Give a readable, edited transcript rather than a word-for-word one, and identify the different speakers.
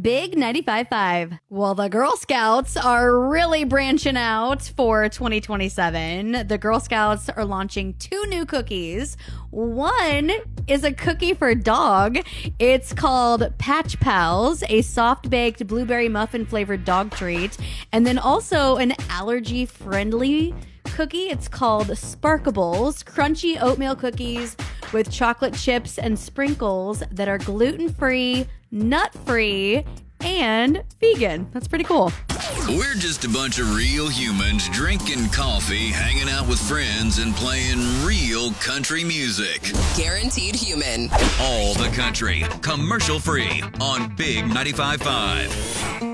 Speaker 1: Big 95.5. Well, the Girl Scouts are really branching out for 2027. The Girl Scouts are launching 2 new cookies. One is a cookie for dog. It's called Patch Pals, a soft-baked blueberry muffin flavored dog treat. And then also an allergy-friendly cookie. It's called Sparkables, crunchy oatmeal cookies with chocolate chips and sprinkles that are gluten-free, nut-free, and vegan. That's pretty cool.
Speaker 2: We're just a bunch of real humans drinking coffee, hanging out with friends, and playing real country music.
Speaker 3: Guaranteed Human.
Speaker 2: All the country, commercial free on Big 95.5.